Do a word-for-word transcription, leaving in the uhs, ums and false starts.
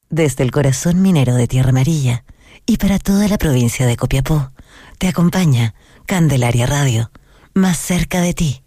Desde el corazón minero de Tierra Amarilla y para toda la provincia de Copiapó, te acompaña Candelaria Radio, más cerca de ti.